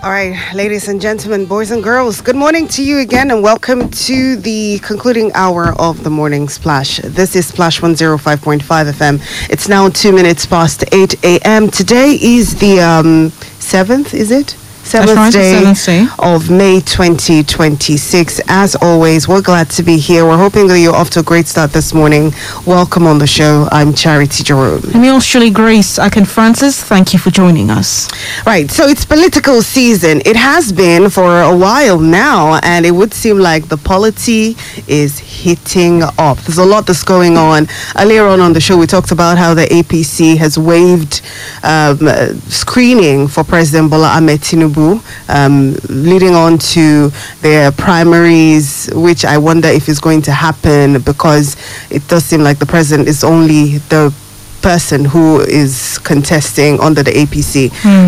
All right, ladies and gentlemen, boys and girls, good morning to you again and welcome to the concluding hour of the Morning Splash. This is Splash 105.5 FM. It's now 2 minutes past 8 a.m. Today is the 7th, is it? Seventh day of May 2026. As always, we're glad to be here. We're hoping that you're off to a great start this morning. Welcome on the show. I'm Charity Jerome. And yours truly, Grace Akin Francis. Thank you for joining us. Right, so it's political season. It has been for a while now, and it would seem like the polity is hitting up. There's a lot that's going on. Earlier on the show, we talked about how the APC has waived screening for President Bola Ahmed Tinubu, leading on to their primaries, which I wonder if is going to happen because it does seem like the president is only the person who is contesting under the APC.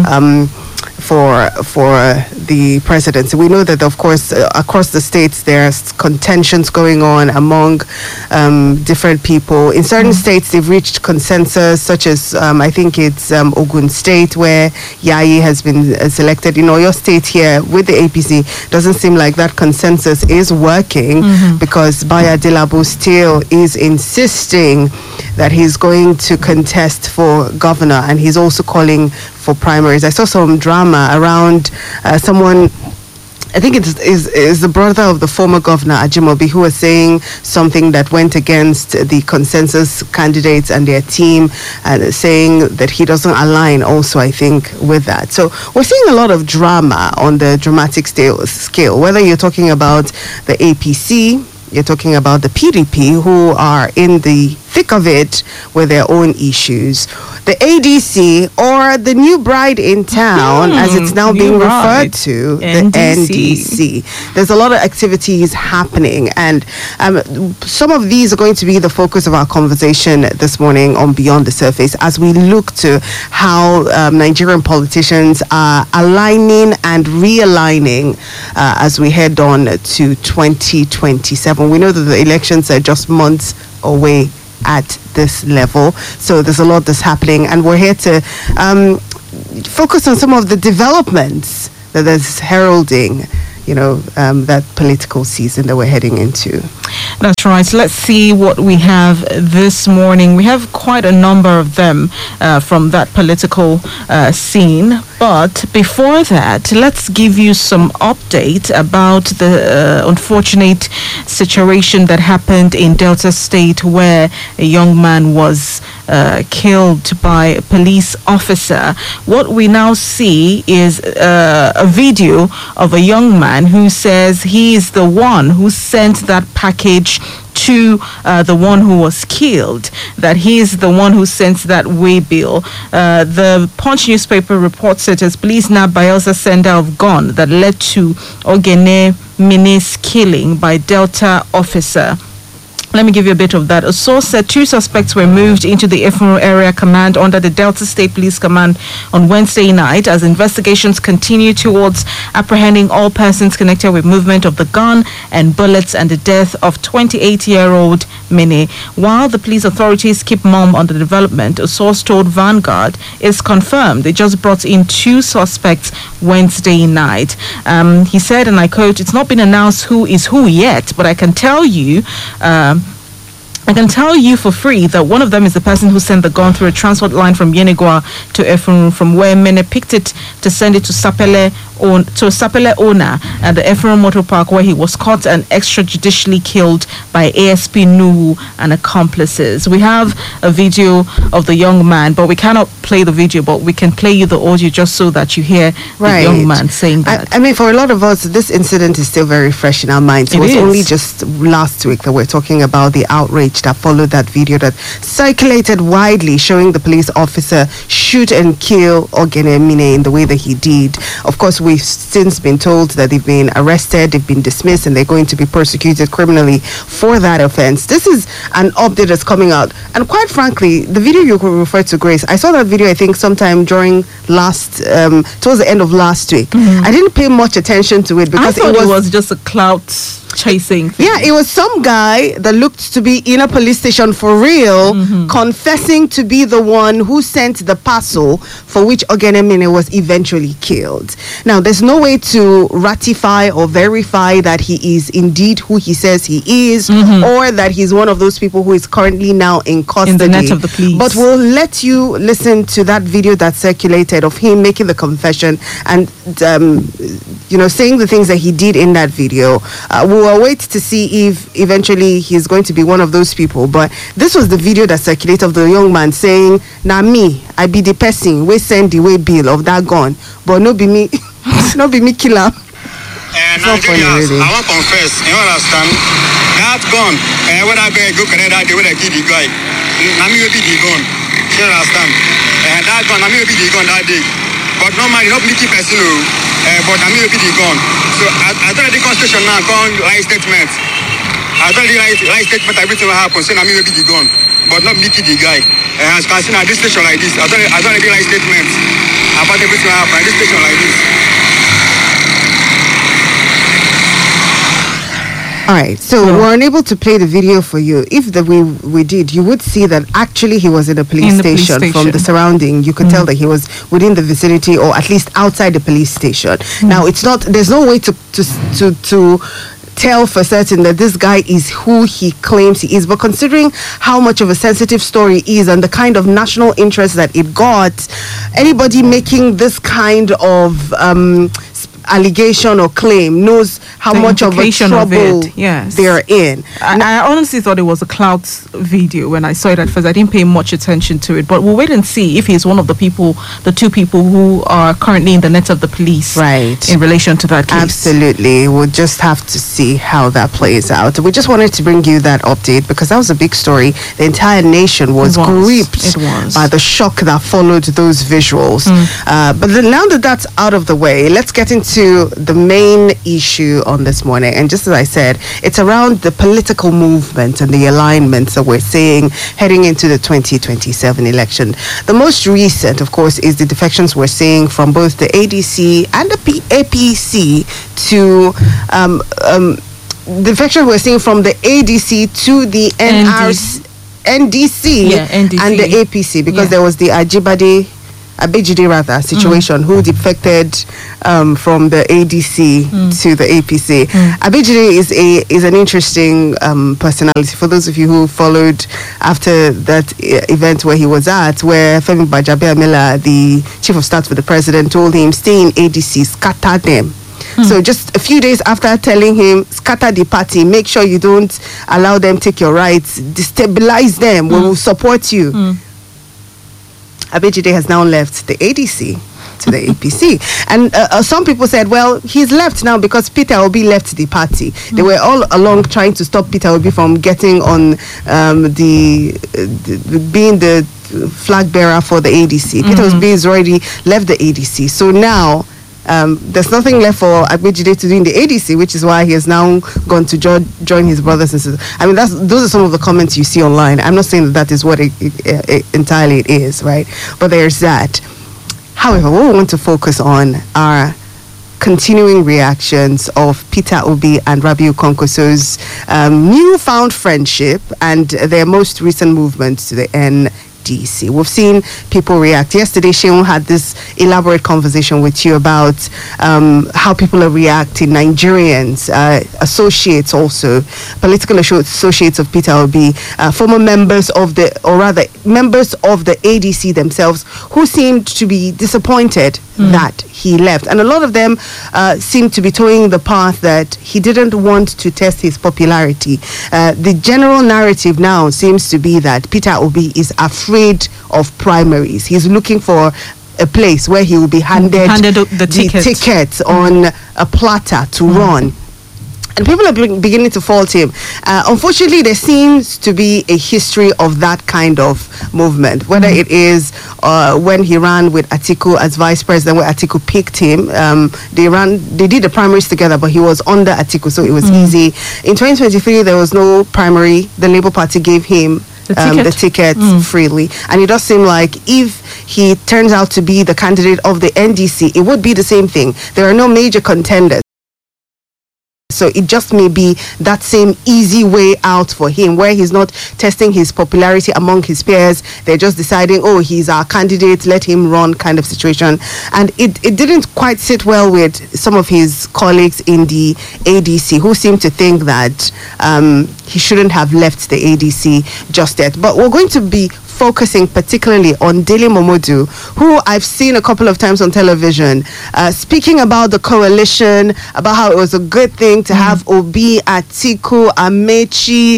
For the presidency. We know that, of course, across the states, there's contentions going on among different people. In certain states, they've reached consensus, such as, I think it's Ogun State, where Yayi has been selected. In Oyo State here, with the APC, doesn't seem like that consensus is working because Baya Delabo still is insisting that he's going to contest for governor, and he's also calling for primaries. I saw some drama around someone, I think it is the brother of the former governor Ajimobi, who was saying something that went against the consensus candidates and their team, and saying that he doesn't align also, I think, with that. So we're seeing a lot of drama on the dramatic scale, whether you're talking about the APC, you're talking about the PDP, who are in the thick of it with their own issues, the ADC, or the new bride in town, as it's now being referred to, the NDC. There's a lot of activities happening, and some of these are going to be the focus of our conversation this morning on Beyond the Surface, as we look to how Nigerian politicians are aligning and realigning as we head on to 2027. We know that the elections are just months away at this level, so there's a lot that's happening, and we're here to focus on some of the developments that is heralding that political season that we're heading into. That's right. Let's see what we have this morning. We have quite a number of them from that political scene. But before that, let's give you some update about the unfortunate situation that happened in Delta State, where a young man was killed by a police officer. What we now see is a video of a young man who says he is the one who sent that package to the one who was killed, that he is the one who sent that waybill. The Punch newspaper reports it as police nabbed Bayelsa sender of gun that led to Ogene Mine's killing by Delta officer. Let me give you a bit of that. A source said 2 suspects were moved into the Efuru Area Command under the Delta State Police Command on Wednesday night as investigations continue towards apprehending all persons connected with movement of the gun and bullets and the death of 28-year-old Mine. While the police authorities keep mum on the development, a source told Vanguard is confirmed they just brought in 2 suspects Wednesday night. He said, and I quote, "It's not been announced who is who yet, but I can tell you for free that one of them is the person who sent the gun through a transport line from Yenigua to Efuru, from where Mene picked it to send it to Sapele owner at the Efuru Motor Park, where he was caught and extrajudicially killed by ASP Nuhu and accomplices." We have a video of the young man, but we cannot play the video, but we can play you the audio just so that you hear the young man saying that. I mean, for a lot of us, this incident is still very fresh in our minds. It was only just last week that we're talking about the outrage that followed that video that circulated widely, showing the police officer shoot and kill Ogene Mine in the way that he did. Of course, we've since been told that they've been arrested, they've been dismissed, and they're going to be persecuted criminally for that offense. This is an update that's coming out. And quite frankly, the video you referred to, Grace, I saw that video, I think, sometime during towards the end of last week. I didn't pay much attention to it because it was just a clout chasing thing. Yeah, it was some guy that looked to be in a police station for real, confessing to be the one who sent the parcel for which Ogenemene was eventually killed. Now, there's no way to ratify or verify that he is indeed who he says he is, or that he's one of those people who is currently now in custody. In the net of the police. But we'll let you listen to that video that circulated of him making the confession and, saying the things that he did in that video. We'll wait to see if eventually he's going to be one of those people. But this was the video that circulated of the young man saying, "Na me, I be the person we send the way bill of that gun, but no be me, no be me killer." Nigerians, really. I want to confess, you understand? That gun, when I go connect that day when I kill the guy, na me will be the gun. You understand? That gun, na me will be the gun that day. But normally, not me keep person, but na me will be the gun. So I don't the constitution now, gun lie statement. I don't the lie statement, everything will happen, so na me will be the gun. But not me kill the guy. As you can see now, this station like this, I don't the lie statement about everything will happen, this station like this. All right, so we're unable to play the video for you. If we did, you would see that actually he was in a police station. From the surrounding. You could tell that he was within the vicinity or at least outside the police station. Now, it's not. There's no way to tell for certain that this guy is who he claims he is. But considering how much of a sensitive story is and the kind of national interest that it got, anybody making this kind of allegation or claim knows how much of a trouble they're in. I honestly thought it was a clout video when I saw it at first. I didn't pay much attention to it, but we'll wait and see if he's one of the two people who are currently in the net of the police, right, in relation to that case. Absolutely. We'll just have to see how that plays out. We just wanted to bring you that update because that was a big story. The entire nation was gripped by the shock that followed those visuals. But now that that's out of the way, let's get into the main issue on this morning. And just as I said, it's around the political movement and the alignments that we're seeing heading into the 2027 election. The most recent, of course, is the defections we're seeing from both the ADC and the APC to the defection we're seeing from the ADC to the NDC and the APC, because there was the Abejide situation, who defected from the ADC to the APC. Abejide is an interesting personality. For those of you who followed after that event where he was at, where Femi Gbajabiamila, the chief of staff for the president, told him, "Stay in ADC, scatter them." So just a few days after telling him, scatter the party, make sure you don't allow them take your rights, destabilize them, we will support you. Abejide has now left the ADC to the APC. And some people said, well, he's left now because Peter Obi left the party. They were all along trying to stop Peter Obi from getting on being the flag bearer for the ADC. Peter Obi has already left the ADC. So now there's nothing left for Abejide to do in the ADC, which is why he has now gone to join his brothers and sisters. I mean, those are some of the comments you see online. I'm not saying that is what it entirely it is, right? But there's that. However, what we want to focus on are continuing reactions of Peter Obi and Rabiu Kwankwaso's newfound friendship and their most recent movements to the NDC. We've seen people react. Yesterday, Sheon had this elaborate conversation with you about how people are reacting, Nigerians, associates also, political associates of Peter Obi, former members of members of the ADC themselves, who seemed to be disappointed that he left. And a lot of them seem to be towing the path that he didn't want to test his popularity. The general narrative now seems to be that Peter Obi is afraid of primaries. He's looking for a place where he will be handed the tickets on a platter to run. And people are beginning to fault him. Unfortunately, there seems to be a history of that kind of movement, whether it is when he ran with Atiku as vice president, where Atiku picked him. They did the primaries together, but he was under Atiku, so it was easy. In 2023, there was no primary. The Labour Party gave him the ticket freely. And it does seem like if he turns out to be the candidate of the NDC, it would be the same thing. There are no major contenders. So it just may be that same easy way out for him, where he's not testing his popularity among his peers. They're just deciding, oh, he's our candidate, let him run kind of situation. And it didn't quite sit well with some of his colleagues in the ADC, who seem to think that he shouldn't have left the ADC just yet. But we're going to be focusing particularly on Dele Momodu, who I've seen a couple of times on television, speaking about the coalition, about how it was a good thing to have Obi, Atiku, Amechi,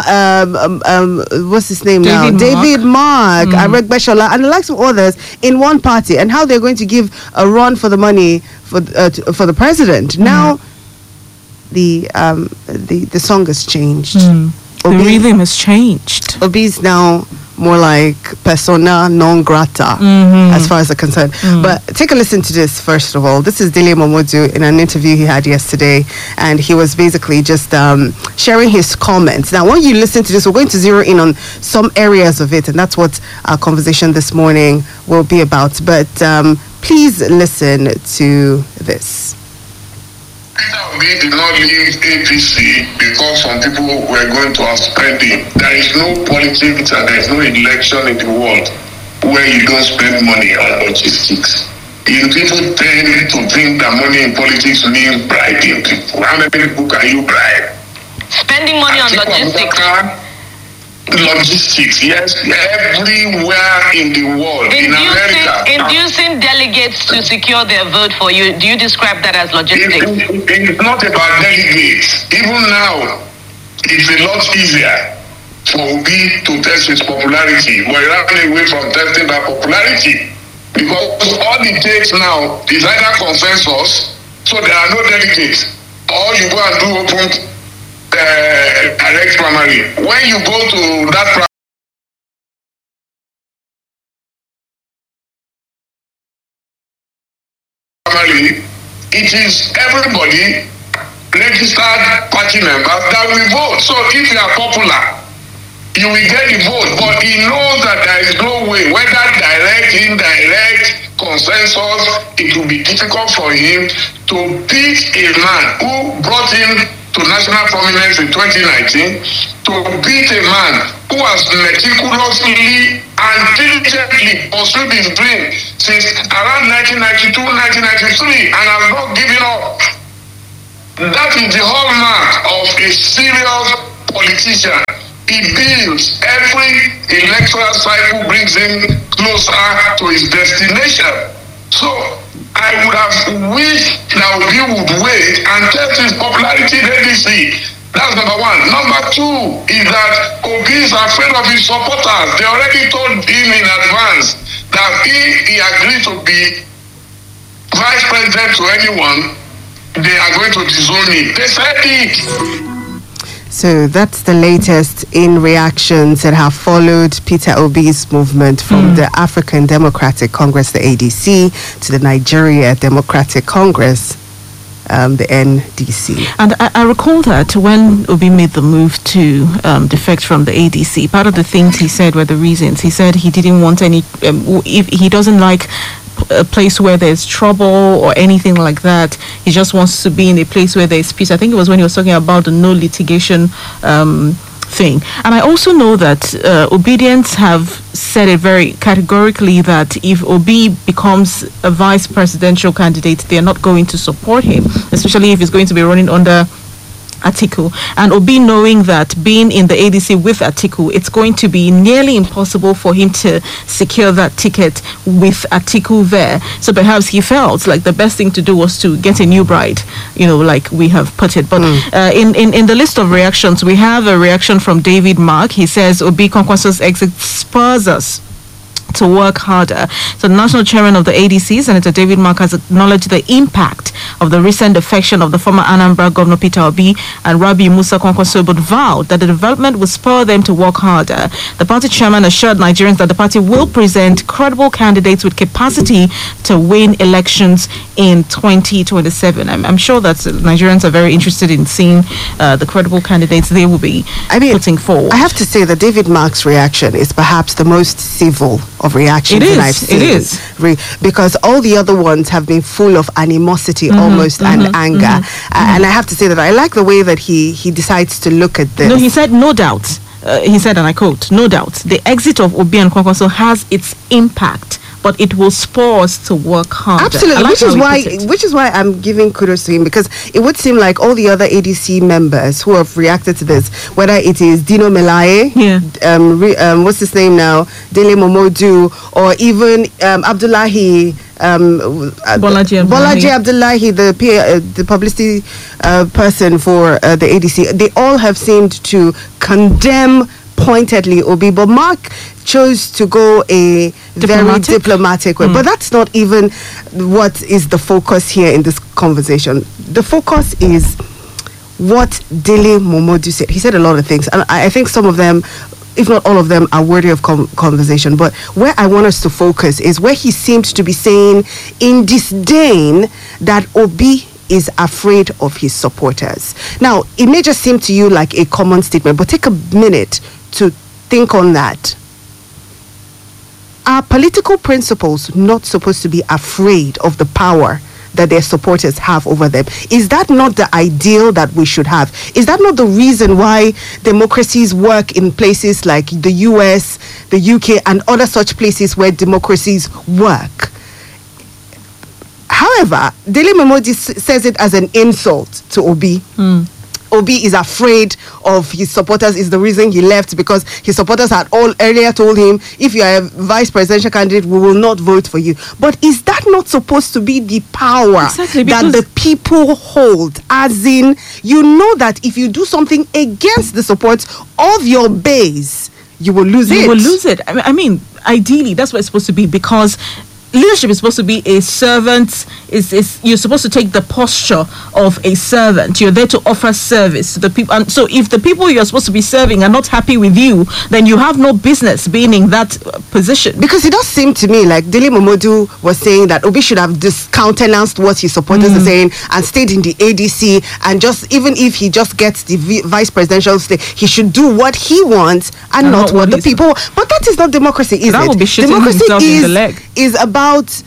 what's his name now? David Mark, Aregbesola, and the likes of others in one party, and how they're going to give a run for the money for the president. Now, the song has changed. The rhythm has changed. Obi's now more like persona non grata as far as they're concerned. But take a listen to this first of all. This is Dele Momodu in an interview he had yesterday, and he was basically just sharing his comments. Now, when you listen to this, we're going to zero in on some areas of it, and that's what our conversation this morning will be about. But please listen to this. Peter Obi did not leave APC because some people were going to outspend him. There is no politics and there is no election in the world where you don't spend money on logistics. People tend to think that money in politics means bribing people. How many people can you bribe? Spending money on logistics. Logistics, yes, everywhere in the world, in America. Inducing delegates to secure their vote for you, do you describe that as logistics? It's not about delegates. Even now, it's a lot easier for Obi to test his popularity. We're running away from testing that popularity. Because all it takes now is either consensus, so there are no delegates, or you go and do open direct primary. When you go to that primary, it is everybody registered party members that will vote. So if you are popular, you will get the vote. But he knows that there is no way, whether direct, indirect, consensus, it will be difficult for him to beat a man who brought him to national prominence in 2019, to beat a man who has meticulously and diligently pursued his dream since around 1992, 1993, and has not given up. That is the hallmark of a serious politician. He builds every electoral cycle, brings him closer to his destination. So I would have wished that Obi would wait and test his popularity in ADC. That's number one. Number two is that Obi is afraid of his supporters. They already told him in advance that if he agreed to be vice president to anyone, they are going to disown him. They said it. So that's the latest in reactions that have followed Peter Obi's movement from the African Democratic Congress, the ADC, to the Nigeria Democratic Congress, the NDC. And I recall that when Obi made the move to defect from the ADC, part of the things he said were the reasons. He said he didn't want any, if he doesn't like a place where there's trouble or anything like that. He just wants to be in a place where there's peace. I think it was when he was talking about the no litigation thing. And I also know that Obedience have said it very categorically that if Obi becomes a vice presidential candidate, they are not going to support him, especially if he's going to be running under Atiku. And Obi, knowing that being in the ADC with Atiku, it's going to be nearly impossible for him to secure that ticket with Atiku there. So perhaps he felt like the best thing to do was to get a new bride, like we have put it. But in the list of reactions, we have a reaction from David Mark. He says Obi Kwankwaso's exit spurs us to work harder. So the national chairman of the ADC, Senator David Mark, has acknowledged the impact of the recent defection of the former Anambra Governor Peter Obi and Rabi Musa Kwankwaso, but vowed that the development will spur them to work harder. The party chairman assured Nigerians that the party will present credible candidates with capacity to win elections in 2027. I'm sure that Nigerians are very interested in seeing the credible candidates they will be putting forward. I have to say that David Mark's reaction is perhaps the most civil of reactions It that is, I've seen. it is. Because all the other ones have been full of animosity almost and anger. And I have to say that I like the way that he decides to look at this. No, he said, no doubt. He said, and I quote, no doubt, the exit of Obi and Kwankwaso has its impact, but it will spur us to work harder. Absolutely, I like which is why I'm giving kudos to him, because it would seem like all the other ADC members who have reacted to this, whether it is Dino Melaye, what's his name now, Dele Momodu, or even Abdullahi. Bolaji Abdullahi, the publicity person for the ADC, they all have seemed to condemn pointedly Obi, but Mark chose to go a very diplomatic way. But that's not even what is the focus here in this conversation. The focus is what Dele Momodu said. He said a lot of things, and I think some of them, if not all of them, are worthy of conversation. But where I want us to focus is where he seems to be saying in disdain that Obi is afraid of his supporters. Now, it may just seem to you like a common statement, but take a minute to think on that. Are political principles not supposed to be afraid of the power that their supporters have over them? Is that not the ideal that we should have? Is that not the reason why democracies work in places like the US, the UK, and other such places where democracies work? However, Dele Momodu says it as an insult to Obi. Obi is afraid of his supporters, is the reason he left, because his supporters had all earlier told him, if you are a vice presidential candidate, we will not vote for you. But is that not supposed to be the power that the people hold? As in, you know that if you do something against the support of your base, you will lose it. You will lose it. I mean, ideally, that's what it's supposed to be, because leadership is supposed to be a servant. You're supposed to take the posture of a servant. You're there to offer service to the people. And so if the people you're supposed to be serving are not happy with you, then you have no business being in that position. Because it does seem to me like Dele Momodu was saying that Obi should have discountenanced what his supporters are saying and stayed in the ADC, and just, even if he just gets the vice presidential state, he should do what he wants and not what the people. But that is not democracy, is that it? Would be shooting democracy himself in the leg. Is about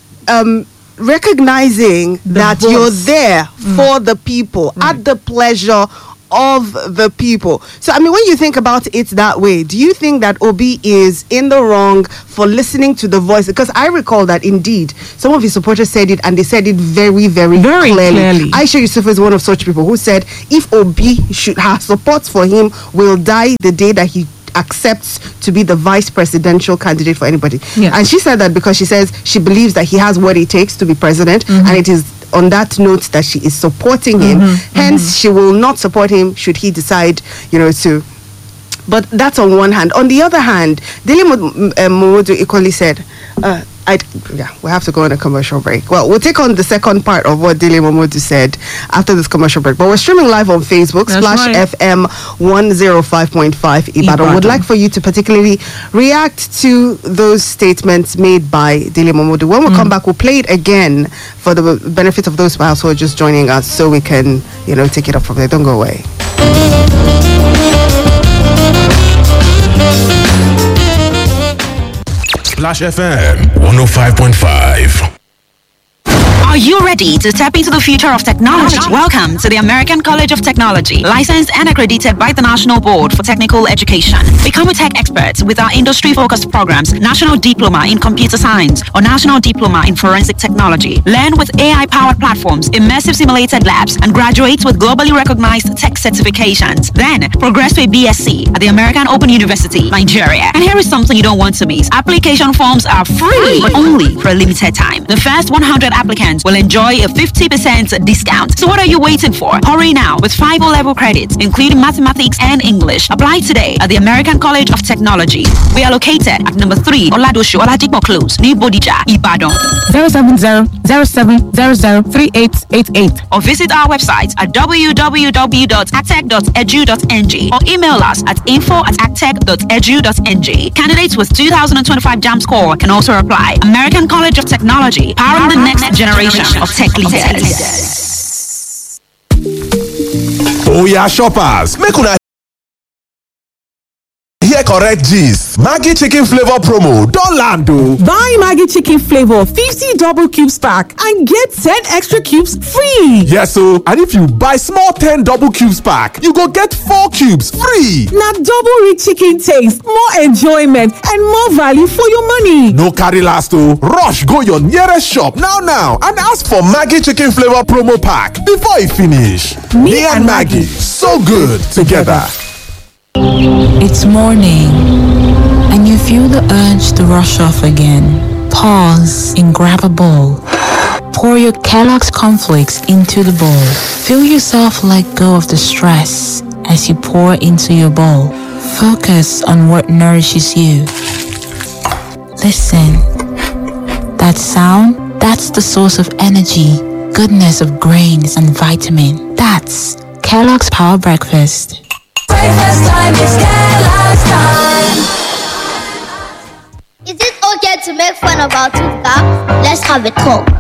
recognizing that voice. you're there for the people, at the pleasure of the people. So, I mean, when you think about it that way, do you think that Obi is in the wrong for listening to the voice? Because I recall that indeed some of his supporters said it, and they said it very, very clearly. Aisha Yusuf is one of such people who said if Obi should have support for him, will die the day that he accepts to be the vice presidential candidate for anybody. And she said that because she says she believes that he has what it takes to be president, and it is on that note that she is supporting him. Hence, she will not support him should he decide, to. But that's on one hand. On the other hand, Dele Momodu equally said, we have to go on a commercial break. Well, we'll take on the second part of what Dele Momodu said after this commercial break. But we're streaming live on Facebook, Splash FM 105.5 Ibadan. Would like for you to particularly react to those statements made by Dele Momodu. When we come back, we'll play it again for the benefit of those who are just joining us, so we can, take it up from there. Don't go away. Splash FM 105.5. Are you ready to tap into the future of technology? Welcome to the American College of Technology, licensed and accredited by the National Board for Technical Education. Become a tech expert with our industry-focused programs, National Diploma in Computer Science or National Diploma in Forensic Technology. Learn with AI-powered platforms, immersive simulated labs, and graduate with globally recognized tech certifications. Then, progress to a BSc at the American Open University, Nigeria. And here is something you don't want to miss. Application forms are free, but only for a limited time. The first 100 applicants will enjoy a 50% discount. So what are you waiting for? Hurry now with 5 O-level credits, including mathematics and English. Apply today at the American College of Technology. We are located at number 3 Oladoshu Oladipo Close, New Bodija, Ibadan. 070-0700-3888. Or visit our website at www.actech.edu.ng or email us at info@actech.edu.ng. Candidates with 2025 JAM score can also apply. American College of Technology, powering the next generation of tech leaders. Oh yeah, shoppers, make una get correct gist. Maggi chicken flavor promo don land o. Buy Maggi chicken flavor 50 double cubes pack and get 10 extra cubes free. Yes o, and if you buy small 10 double cubes pack, you go get 4 cubes free. Na double rich chicken taste, more enjoyment and more value for your money. No carry last o. Rush go your nearest shop now and ask for Maggi chicken flavor promo pack before e finish. Me and Maggi, so good together. It's morning, and you feel the urge to rush off again. Pause and grab a bowl. Pour your Kellogg's cornflakes into the bowl. Feel yourself let go of the stress as you pour into your bowl. Focus on what nourishes you. Listen. That sound, that's the source of energy, goodness of grains and vitamin. That's Kellogg's Power Breakfast. Breakfast time is Kellogg's time. Is it okay to make fun about two cops? Let's have a talk.